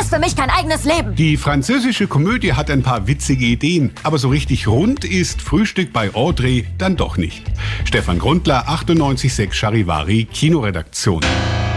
ist für mich kein eigenes Leben. Die französische Komödie hat ein paar witzige Ideen, aber so richtig rund ist Frühstück bei Audrey dann doch nicht. Stefan Grundler, 98.6 Charivari, Kinoredaktion.